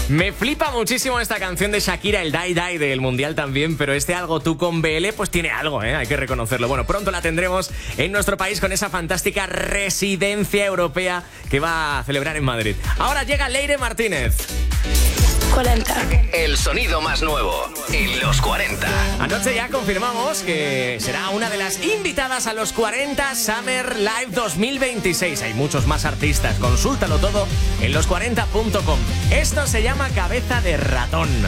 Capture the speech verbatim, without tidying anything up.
Me flipa muchísimo esta canción de Shakira, el Die Die del Mundial también, pero este Algo tú con B L pues tiene algo, ¿eh? Hay que reconocerlo. Bueno, pronto la tendremos en nuestro país con esa fantástica residencia europea que va a celebrar en Madrid. Ahora llega Leire Martínez. cuarenta. El sonido más nuevo en los cuarenta. Anoche ya confirmamos que será una de las invitadas a los cuarenta Summer Live dos mil veintiséis. Hay muchos más artistas, consúltalo todo en los cuarenta punto com. Esto se llama Cabeza de Ratón.